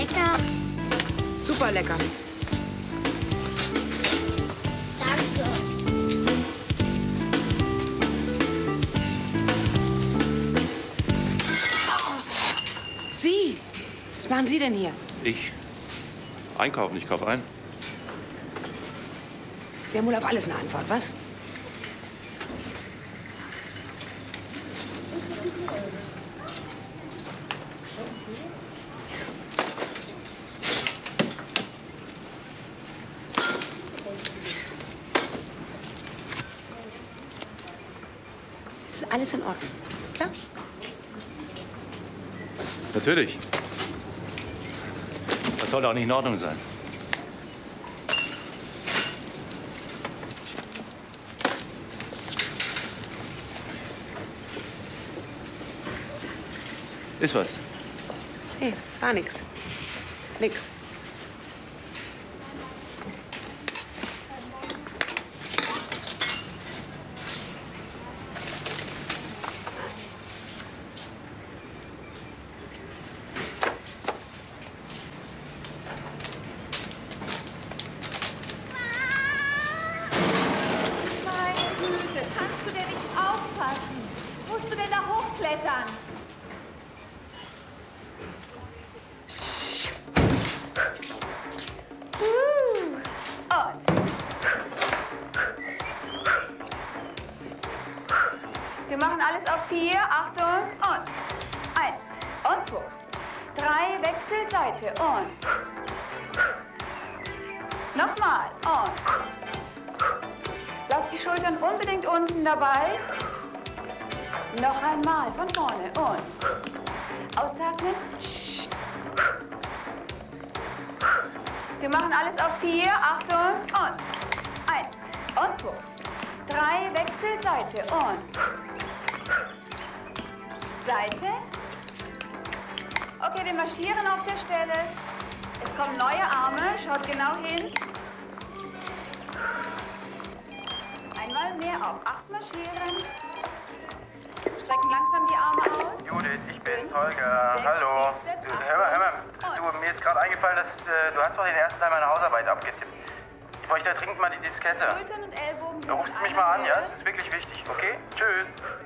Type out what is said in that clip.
Lecker. Super lecker. Danke. Sie? Was machen Sie denn hier? Ich einkaufen, ich kaufe ein. Sie haben wohl auf alles eine Antwort, was? Ist alles in Ordnung? Klar? Natürlich. Das soll auch nicht in Ordnung sein. Ist was? Nee, gar nichts. Nix. Meine Güte, kannst du denn nicht aufpassen? Musst du denn da hochklettern? Und. Wir machen alles auf 4. Achtung. Und. 1 und 2. 3, Wechselseite. Und. Nochmal. Und. Lass die Schultern unbedingt unten dabei. Noch einmal von vorne. Und. Ausatmen. Wir machen alles auf 4. Achtung. Und. 1 und 2. 3, Wechselseite. Und. Seite. Okay, wir marschieren auf der Stelle. Es kommen neue Arme. Schaut genau hin. Einmal mehr auf 8 marschieren. Strecken langsam die Arme aus. Judith, ich bin's, Holger. Hallo. Hör mal. Du, mir ist gerade eingefallen, dass du hast doch den ersten Teil meiner Hausarbeit abgetippt. Ich bräuchte da dringend mal die Diskette. Schultern und Ellbogen. Du rufst mich mal an, ja? Das ist wirklich wichtig, okay? Tschüss.